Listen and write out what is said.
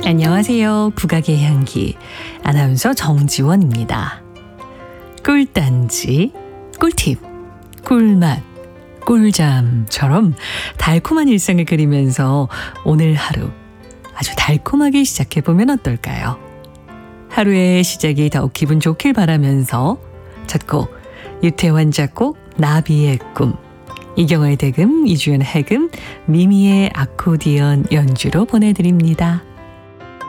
안녕하세요. 국악의 향기 아나운서 정지원입니다. 꿀단지, 꿀팁, 꿀맛, 꿀잠처럼 달콤한 일상을 그리면서 오늘 하루 아주 달콤하게 시작해보면 어떨까요? 하루의 시작이 더욱 기분 좋길 바라면서 첫 곡 유태환 작곡 나비의 꿈, 이경화의 대금, 이주연 해금, 미미의 아코디언 연주로 보내드립니다.